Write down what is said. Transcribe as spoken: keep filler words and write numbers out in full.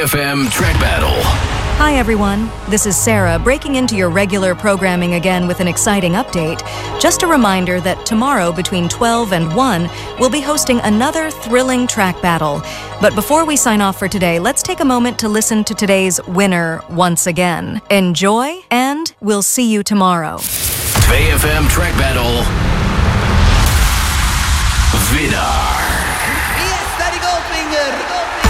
F M Track Battle. Hi everyone, this is Sarah breaking into your regular programming again with an exciting update. Just a reminder that tomorrow between twelve and one, we'll be hosting another thrilling track battle. But before we sign off for today, let's take a moment to listen to today's winner once again. Enjoy, and we'll see you tomorrow. twee F M Track Battle. Winnaar. Yes, Daddy Goldfinger.